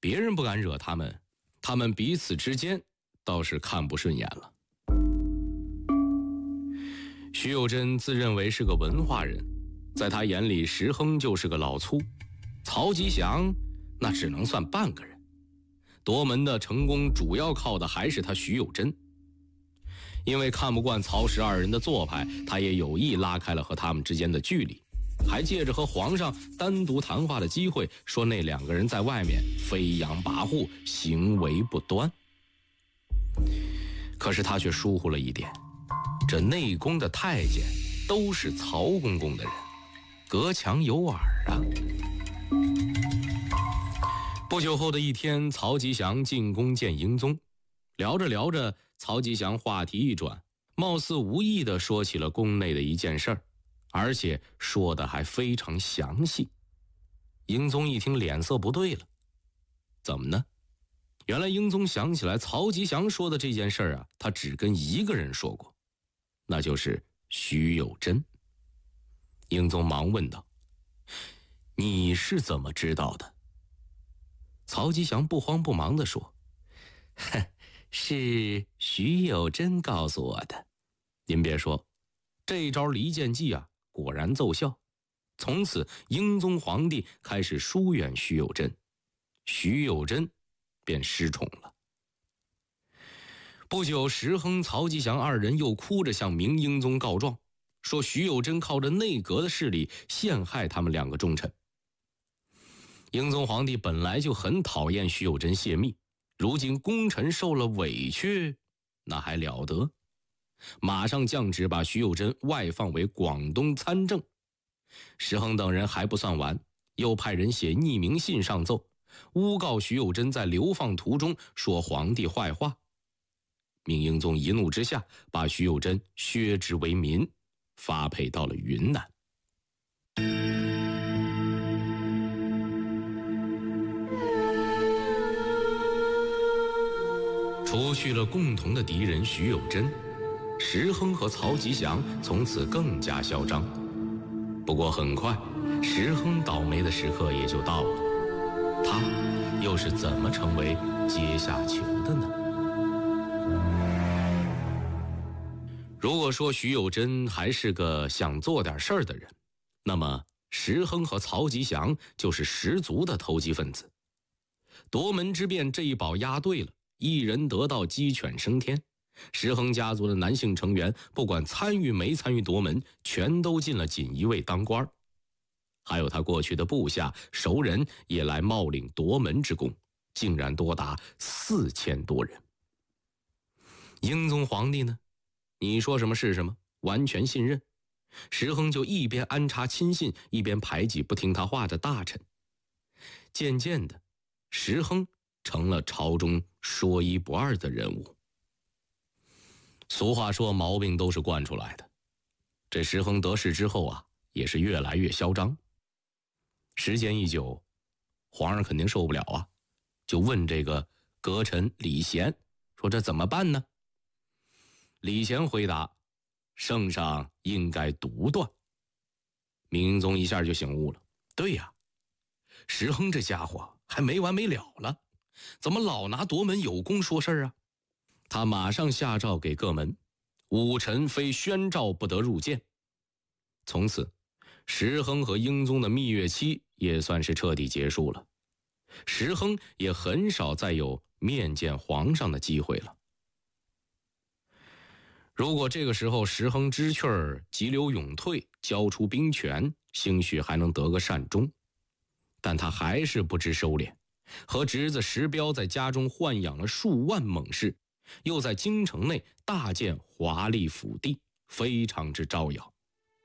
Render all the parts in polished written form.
别人不敢惹他们，他们彼此之间倒是看不顺眼了。徐有贞自认为是个文化人，在他眼里石亨就是个老粗，曹吉祥那只能算半个人。夺门的成功主要靠的还是他徐有贞。因为看不惯曹石二人的做派，他也有意拉开了和他们之间的距离，还借着和皇上单独谈话的机会，说那两个人在外面飞扬跋扈，行为不端。可是他却疏忽了一点，这内宫的太监都是曹公公的人，隔墙有耳啊。不久后的一天，曹吉祥进宫见英宗，聊着聊着，曹吉祥话题一转，貌似无意地说起了宫内的一件事儿，而且说得还非常详细。英宗一听脸色不对了，怎么呢？原来英宗想起来曹吉祥说的这件事儿啊，他只跟一个人说过，那就是徐有贞。英宗忙问道：你是怎么知道的？曹吉祥不慌不忙地说：是徐有贞告诉我的。您别说，这招离间计啊，果然奏效。从此英宗皇帝开始疏远徐有贞，徐有贞便失宠了。不久，石亨、曹吉祥二人又哭着向明英宗告状，说徐有贞靠着内阁的势力陷害他们两个忠臣。英宗皇帝本来就很讨厌徐有贞泄密，如今功臣受了委屈，那还了得？马上降旨把徐有贞外放为广东参政。石亨等人还不算完，又派人写匿名信上奏，诬告徐有贞在流放途中说皇帝坏话。明英宗一怒之下，把徐有贞削职为民，发配到了云南。除去了共同的敌人徐有贞，石亨和曹吉祥从此更加嚣张。不过很快，石亨倒霉的时刻也就到了，他又是怎么成为阶下囚的呢？如果说徐有贞还是个想做点事儿的人，那么石亨和曹吉祥就是十足的投机分子。夺门之变这一宝押对了，一人得道鸡犬升天，石亨家族的男性成员不管参与没参与夺门，全都进了锦衣卫当官。还有他过去的部下熟人也来冒领夺门之功，竟然多达4000多人。英宗皇帝呢，你说什么是什么，完全信任。石亨就一边安插亲信，一边排挤不听他话的大臣。渐渐的，石亨成了朝中说一不二的人物。俗话说，毛病都是惯出来的。这石亨得势之后啊，也是越来越嚣张。时间一久，皇上肯定受不了啊，就问这个阁臣李贤说：这怎么办呢？李贤回答：圣上应该独断。明英宗一下就醒悟了，对呀，石亨这家伙还没完没了了，怎么老拿夺门有功说事儿啊？他马上下诏给各门，武臣非宣诏不得入见。从此石亨和英宗的蜜月期也算是彻底结束了，石亨也很少再有面见皇上的机会了。如果这个时候石亨知趣儿，急流勇退，交出兵权，兴许还能得个善终。但他还是不知收敛，和侄子石彪在家中豢养了数万猛士，又在京城内大建华丽府邸，非常之招摇。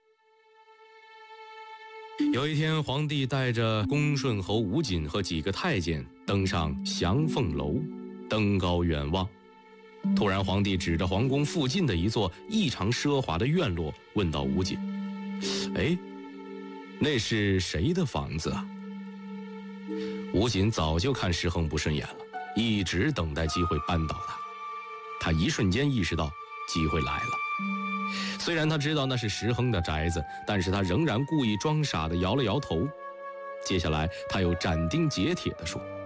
有一天，皇帝带着恭顺侯吴瑾和几个太监登上祥凤楼，登高远望。突然，皇帝指着皇宫附近的一座异常奢华的院落，问道吴瑾：哎，那是谁的房子啊？吴瑾早就看石亨不顺眼了，一直等待机会扳倒他。他一瞬间意识到机会来了。虽然他知道那是石亨的宅子，但是他仍然故意装傻地摇了摇头。接下来他又斩钉截铁地说：